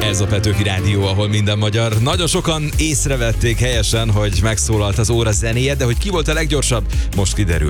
Ez a Petőfi Rádió, ahol minden magyar. Nagyon sokan észrevették helyesen, hogy megszólalt az óra zenéje, de hogy ki volt a leggyorsabb, most kiderül.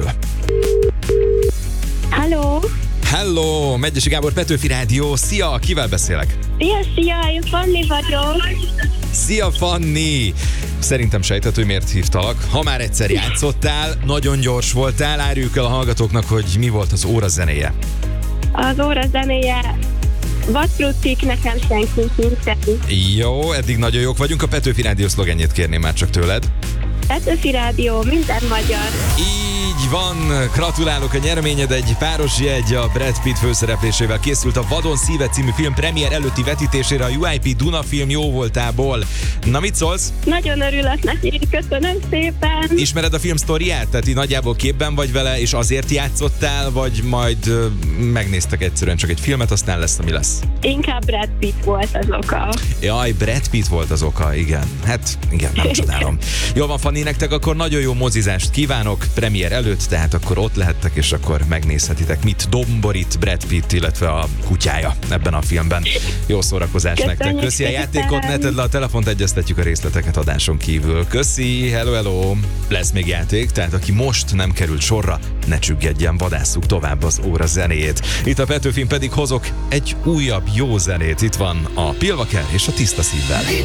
Hello, Megyesi Gábor, Petőfi Rádió. Szia, kivel beszélek? Szia, én Fanni vagyok. Szia, Fanni! Szerintem sejtett, hogy miért hívtalak. Ha már egyszer játszottál, nagyon gyors voltál, áruljuk el a hallgatóknak, hogy mi volt az óra zenéje. Az óra zenéje vadfruttik, nekem senki nincsen. Jó, eddig nagyon jók vagyunk. A Petőfi Rádió szlogenjét kérném már csak tőled. Petőfi Rádió, minden magyar. Így van, gratulálok a nyereményed, egy páros jegy a Brad Pitt főszereplésével készült a Vadon szíve című film premier előtti vetítésére a UIP Duna film jó voltából. Na, mit szólsz? Nagyon örülök neki, köszönöm szépen. Ismered a film sztoriát? Tehát így nagyjából képben vagy vele, és azért játszottál, vagy majd megnéztek egyszerűen csak egy filmet, aztán lesz, ami lesz? Inkább Brad Pitt volt az oka. Jaj, Brad Pitt volt az oka, igen. Hát, igen, nem csodálom. Jól van, Fanni, nektek akkor nagyon jó mozizást kívánok premier előtt, tehát akkor ott lehettek, és akkor megnézhetitek, mit domborít Brad Pitt, illetve a kutyája ebben a filmben. Jó szórakozás nektek. Köszi a játékot, ne tedd le a telefont, egyeztetjük a részleteket adáson kívül. Köszi, hello. Lesz még játék, tehát aki most nem került sorra, ne csüggedjen, vadásszuk tovább az óra zenéjét. Itt a Petőfin pedig hozok egy újabb jó zenét. Itt van a Pilvaker és a Tiszta szívvel.